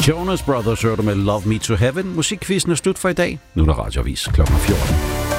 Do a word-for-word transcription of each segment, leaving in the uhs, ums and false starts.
Jonas Brothers hørte med Love Me to Heaven. Musikquizzen er slut for i dag. Nu er der radioavis klokken fjorten.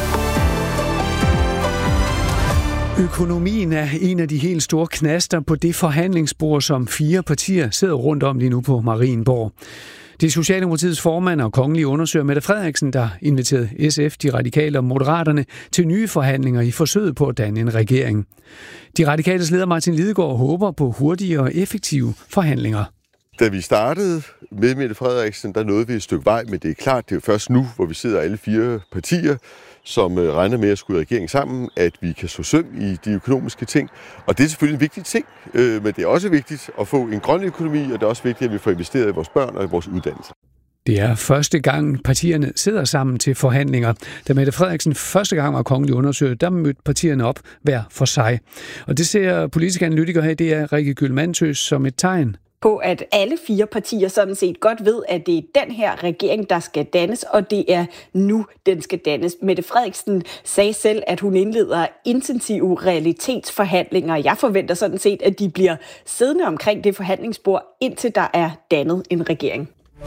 Økonomien er en af de helt store knaster på det forhandlingsbord, som fire partier sidder rundt om lige nu på Marienborg. Det er Socialdemokratiets formand og kongelige undersøger Mette Frederiksen, der inviterede S F, de radikale og moderaterne til nye forhandlinger i forsøget på at danne en regering. De radikales leder Martin Lidegaard håber på hurtige og effektive forhandlinger. Da vi startede med Mette Frederiksen, der nåede vi et stykke vej, men det er klart, det er først nu, hvor vi sidder alle fire partier, som regner med at skulle regering sammen, at vi kan så søm i de økonomiske ting. Og det er selvfølgelig en vigtig ting, men det er også vigtigt at få en grøn økonomi, og det er også vigtigt, at vi får investeret i vores børn og i vores uddannelser. Det er første gang, partierne sidder sammen til forhandlinger. Da Mette Frederiksen første gang var kongelig undersøger, der mødte partierne op hver for sig. Og det ser politiske analytikere her, det er Rikke Gyldmantøs som et tegn på, at alle fire partier sådan set godt ved, at det er den her regering, der skal dannes, og det er nu, den skal dannes. Mette Frederiksen sagde selv, at hun indleder intensive realitetsforhandlinger. Jeg forventer sådan set, at de bliver siddende omkring det forhandlingsbord, indtil der er dannet en regering.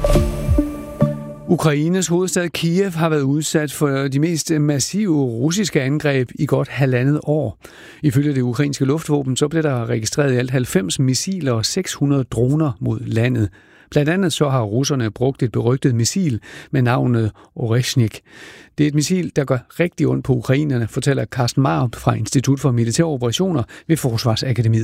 Ukraines hovedstad Kiev har været udsat for de mest massive russiske angreb i godt halvandet år. Ifølge det ukrainske luftvåben så blev der registreret i alt halvfems missiler og seks hundrede droner mod landet. Blandt andet så har russerne brugt et berygtet missil med navnet Oreshnik. Det er et missil, der gør rigtig ondt på ukrainerne, fortæller Carsten Marup fra Institut for Militære Operationer ved Forsvarsakademiet.